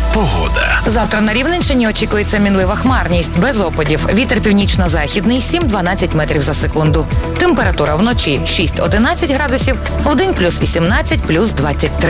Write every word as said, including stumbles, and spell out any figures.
Погода. Завтра на Рівненщині очікується мінлива хмарність, без опадів. Вітер північно-західний сім-дванадцять метрів за секунду. Температура вночі шість-одинадцять градусів, вдень плюс вісімнадцять, плюс двадцять три.